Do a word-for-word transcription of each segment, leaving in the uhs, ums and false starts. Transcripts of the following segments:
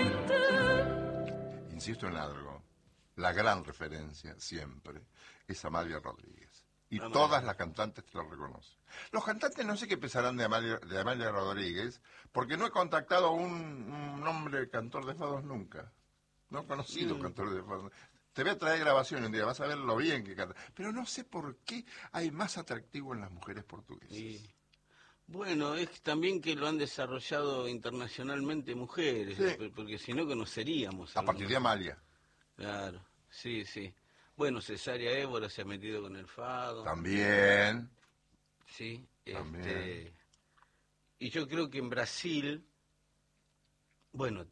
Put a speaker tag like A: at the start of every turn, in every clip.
A: Insisto en algo, la gran referencia siempre es Amalia Rodríguez. Y
B: Amalia.
A: Todas las cantantes te lo reconocen. Los cantantes no sé qué pensarán de Amalia, de Amalia Rodríguez, porque no he contactado a un, un hombre cantor de fados nunca. No he conocido
B: Mm.
A: cantor de fados. Te voy a traer grabaciones un día, vas a ver lo bien que canta. Pero no sé por qué hay más atractivo en las mujeres portuguesas.
B: Y, bueno, es también que lo han desarrollado internacionalmente mujeres,
A: Sí.
B: por- porque si no conoceríamos.
A: A partir de
B: algunos.
A: Amalia.
B: Claro, sí, sí. Bueno, Cesárea Évora se ha metido con el fado.
A: También.
B: Sí,
A: También.
B: este, y yo creo que en Brasil, bueno,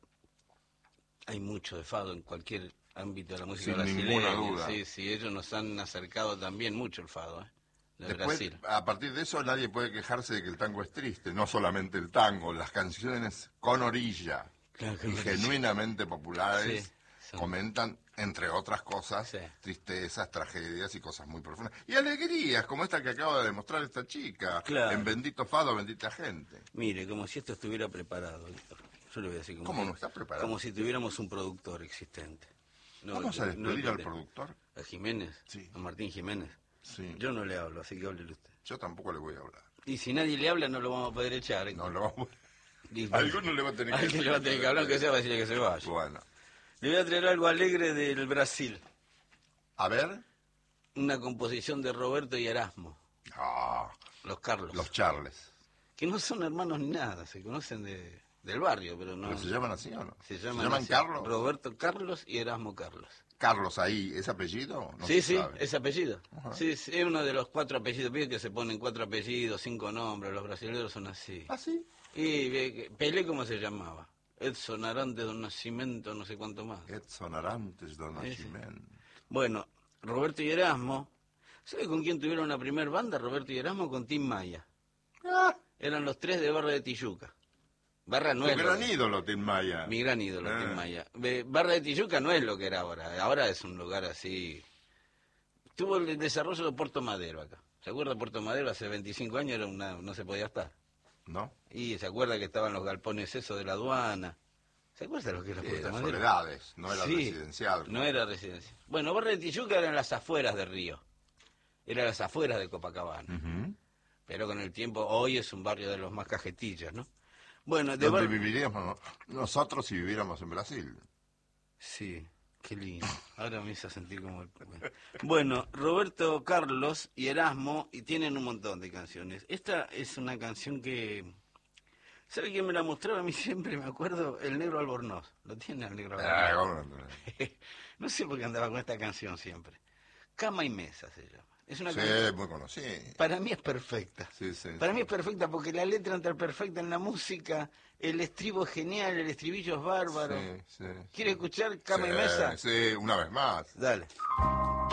B: hay mucho de fado en cualquier ámbito de la música
A: Sin
B: brasileña.
A: ninguna duda.
B: Sí, sí, ellos nos han acercado también mucho el fado, ¿eh? De
A: Después,
B: Brasil.
A: a partir de eso, nadie puede quejarse de que el tango es triste. No solamente el tango, las canciones con orilla
B: Claro que
A: y
B: me-
A: genuinamente populares
B: Sí, son-
A: comentan, entre otras cosas,
B: Sí.
A: tristezas, tragedias y cosas muy profundas. Y alegrías, como esta que acaba de demostrar esta chica.
B: Claro.
A: En Bendito Fado, Bendita Gente.
B: Mire, como si esto estuviera preparado, Víctor. Yo le voy a decir como
A: ¿Cómo
B: si-
A: no está preparado?
B: Como si tuviéramos un productor existente. No,
A: Vamos a
B: no
A: despedir
B: el
A: al
B: que te-
A: productor.
B: ¿A Jiménez?
A: Sí.
B: ¿A Martín Jiménez?
A: Sí.
B: Yo no le hablo, así que háblele usted.
A: Yo tampoco le voy a hablar.
B: Y si nadie le habla, no lo vamos a poder echar. ¿eh?
A: No lo vamos
B: Y-
A: Alguno le va a tener que
B: Alguien
A: decir
B: le va a tener que hablar, que sea, va a decirle que se vaya.
A: Bueno.
B: Le voy a traer algo alegre del Brasil.
A: A ver.
B: Una composición de Roberto y Erasmo,
A: Ah,
B: los Carlos.
A: los Charles.
B: Que no son hermanos ni nada, se conocen de, del barrio, pero no.
A: ¿Pero se llaman así o no?
B: Se llaman, así.
A: Carlos?
B: Roberto Carlos y Erasmo Carlos.
A: Carlos ahí, ¿es apellido? No
B: sí,
A: se
B: sí,
A: sabe.
B: es apellido.
A: Ajá.
B: Sí, sí, es uno de los cuatro apellidos. Viste que se ponen cuatro apellidos, cinco nombres. Los brasileños son así.
A: ¿Ah, sí?
B: Y ve- Pelé, ¿cómo se llamaba? Edson Arantes do Nascimento, no sé cuánto más.
A: Edson Arantes do Nascimento.
B: Bueno, Roberto y Erasmo. ¿Sabe con quién tuvieron la primer banda? Roberto y Erasmo con Tim Maya.
A: Ah,
B: Eran los tres de Barra de Tijuca. Barra no
A: tu
B: es lo
A: gran
B: que-
A: ídolo, Tim Maya.
B: Mi gran ídolo,
A: Ah.
B: Tim Maya. Ve, Barra de Tijuca no es lo que era ahora. Ahora es un lugar así. Tuvo el desarrollo de Puerto Madero acá. ¿Se acuerda Puerto Madero? Hace veinticinco años era una, no se podía estar.
A: ¿No?
B: Y se acuerda que estaban los galpones esos de la aduana. ¿Se acuerda lo que era
A: Sí,
B: Puerto
A: las
B: Madero?
A: soledades, no era
B: Sí,
A: residencial.
B: No era residencial. Bueno, Barra de Tijuca eran las afueras de Río. Era las afueras de Copacabana.
A: Ujú.
B: Pero con el tiempo, hoy es un barrio de los más cajetillas, ¿no? Bueno, de
A: Donde
B: Bar-
A: viviríamos nosotros si viviéramos en Brasil.
B: Sí, qué lindo. Ahora me hizo sentir como... el- Bueno, Roberto Carlos y Erasmo y tienen un montón de canciones. Esta es una canción que... ¿Sabe quién me la mostraba? A mí siempre me acuerdo, el Negro Albornoz. ¿Lo tiene el Negro
A: Ah,
B: Albornoz?
A: ¿cómo no?
B: No sé por qué andaba con esta canción siempre. Cama y Mesa se llama. Es una
A: Sí,
B: canción...
A: muy conocido.
B: Para mí es perfecta.
A: Sí, sí,
B: Para
A: sí.
B: mí es perfecta porque la letra entra perfecta en la música, el estribo es genial, el estribillo es bárbaro.
A: Sí, sí,
B: ¿Quiere
A: sí.
B: escuchar Cama y
A: Sí,
B: Mesa?
A: Sí, una vez más.
B: Dale.